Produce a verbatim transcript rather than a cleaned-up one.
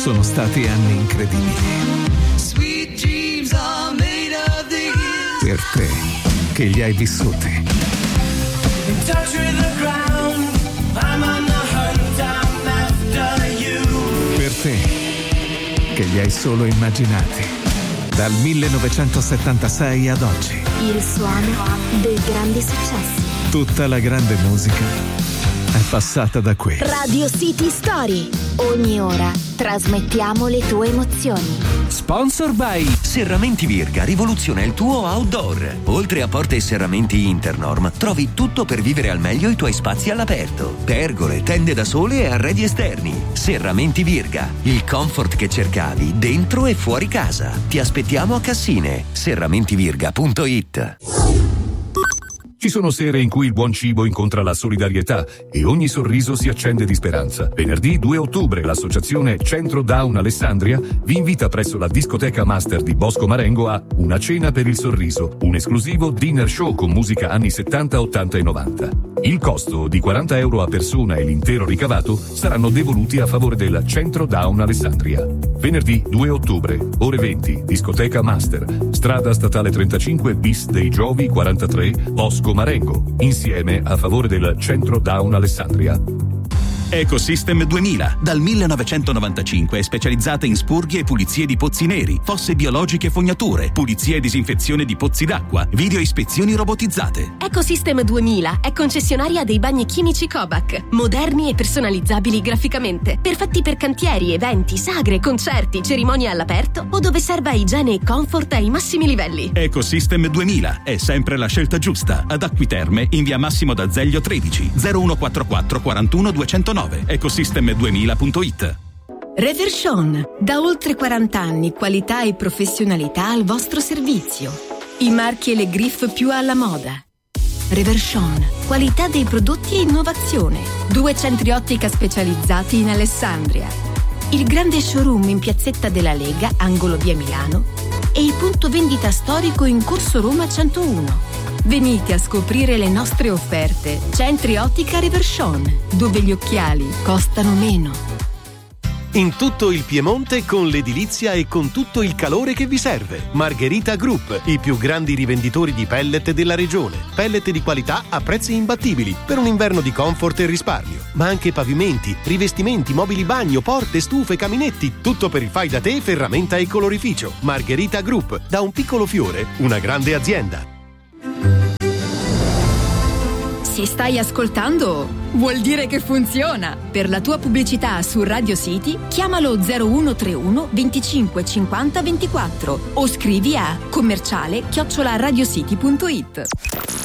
Sono stati anni incredibili. Per te, che li hai vissuti. Per te, che li hai solo immaginati. Dal millenovecentosettantasei ad oggi. Il suono dei grandi successi. Tutta la grande musica è passata da qui. Radio City Story. Ogni ora trasmettiamo le tue emozioni. Sponsor by Serramenti Virga, rivoluziona il tuo outdoor. Oltre a porte e serramenti Internorm, trovi tutto per vivere al meglio i tuoi spazi all'aperto. Pergole, tende da sole e arredi esterni. Serramenti Virga, il comfort che cercavi dentro e fuori casa. Ti aspettiamo a Cassine. serramentivirga punto it. Ci sono sere in cui il buon cibo incontra la solidarietà e ogni sorriso si accende di speranza. Venerdì due ottobre l'associazione Centro Down Alessandria vi invita presso la discoteca Master di Bosco Marengo a Una cena per il sorriso, un esclusivo dinner show con musica anni settanta, ottanta e novanta. Il costo di quaranta euro a persona e l'intero ricavato saranno devoluti a favore del Centro Down Alessandria. Venerdì due ottobre, ore venti, discoteca Master, strada statale trentacinque bis dei Giovi quarantatré, Bosco Marengo, insieme a favore del Centro Down Alessandria. Ecosystem duemila, dal millenovecentonovantacinque è specializzata in spurghe e pulizie di pozzi neri, fosse biologiche e fognature, pulizia e disinfezione di pozzi d'acqua, video ispezioni robotizzate. Ecosystem duemila è concessionaria dei bagni chimici Kovac, moderni e personalizzabili graficamente, perfetti per cantieri, eventi, sagre, concerti, cerimonie all'aperto o dove serva igiene e comfort ai massimi livelli. Ecosystem duemila è sempre la scelta giusta, ad Acquiterme in via Massimo d'Azeglio tredici, zero uno quattro quattro quarantuno duecentonove. ecosystem duemila punto it. Reverchon, da oltre quaranta anni qualità e professionalità al vostro servizio. I marchi e le griffe più alla moda. Reverchon, qualità dei prodotti e innovazione. Due centri ottica specializzati in Alessandria. Il grande showroom in Piazzetta della Lega, angolo via Milano, e il punto vendita storico in Corso Roma centouno. Venite a scoprire le nostre offerte. Centri Ottica Reverchon, dove gli occhiali costano meno. In tutto il Piemonte con l'edilizia e con tutto il calore che vi serve. Margherita Group, i più grandi rivenditori di pellet della regione. Pellet di qualità a prezzi imbattibili, per un inverno di comfort e risparmio. Ma anche pavimenti, rivestimenti, mobili bagno, porte, stufe, caminetti. Tutto per il fai da te, ferramenta e colorificio. Margherita Group, da un piccolo fiore, una grande azienda. Se stai ascoltando, vuol dire che funziona. Per la tua pubblicità su Radio City, chiamalo zero uno tre uno venticinque cinquanta ventiquattro o scrivi a commerciale chiocciola radiocity punto it.